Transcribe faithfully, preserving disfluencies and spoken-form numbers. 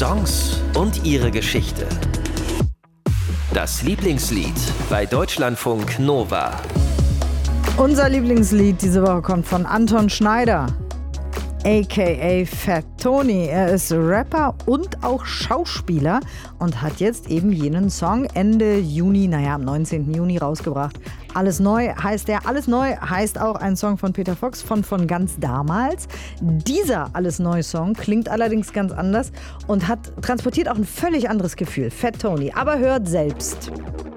Songs und ihre Geschichte. Das Lieblingslied bei Deutschlandfunk Nova. Unser Lieblingslied diese Woche kommt von Anton Schneider, aka Fat Tony. Er ist Rapper und auch Schauspieler und hat jetzt eben jenen Song Ende Juni, naja, am neunzehnten Juni rausgebracht. Alles neu heißt der. Alles neu heißt auch ein Song von Peter Fox von von ganz damals. Dieser Alles neu Song klingt allerdings ganz anders und hat transportiert auch ein völlig anderes Gefühl. Fat Tony. Aber hört selbst.